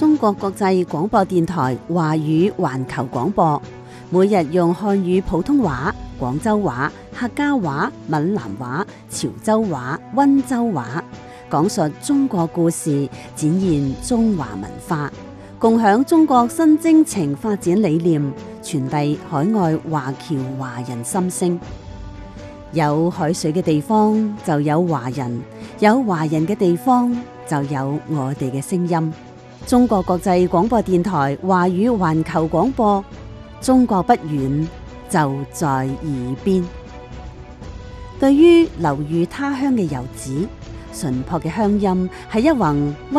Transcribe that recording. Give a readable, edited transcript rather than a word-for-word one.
中國國際廣播電台華語環球廣播，每日用漢語普通話、廣州話、客家話、閩南話、潮州話、溫州話，講述中國故事，展現中華文化，共享中國新征程發展理念，傳遞海外華僑華人心聲。有海水嘅地方就有華人，有華人嘅地方就有我哋嘅聲音。中國國際廣播電台華語環球廣播，中國不遠，就在耳邊。對於流寓他鄉嘅遊子，淳樸嘅鄉音係一泓